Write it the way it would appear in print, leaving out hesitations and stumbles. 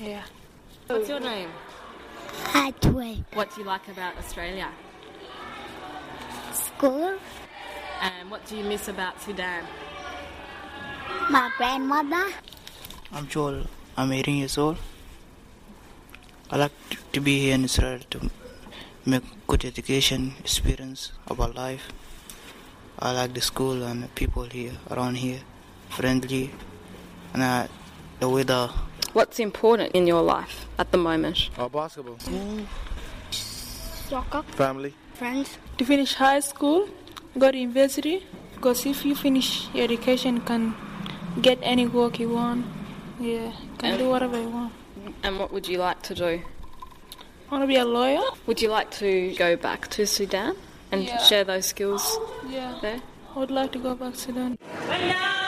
Yeah. What's your name? Hatway. What do you like about Australia? School. And what do you miss about Sudan? My grandmother. I'm Joel. I'm 18 years old. I like to be here in Israel to make good education experience about life. I like the school and the people here, around here, friendly, and the weather. What's important in your life at the moment? Basketball. Soccer. Family. Friends. To finish high school, go to university. Because if you finish your education, you can get any work you want. Yeah, you can do whatever you want. And what would you like to do? I want to be a lawyer. Would you like to go back to Sudan and Yeah. share those skills Yeah. there? I would like to go back to Sudan.